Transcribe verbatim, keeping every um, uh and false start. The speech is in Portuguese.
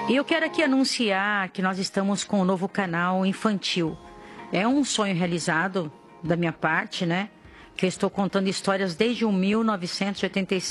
E eu quero aqui anunciar que nós estamos com um novo canal infantil. É um sonho realizado da minha parte, né? Que eu estou contando histórias desde o mil novecentos e oitenta e seis.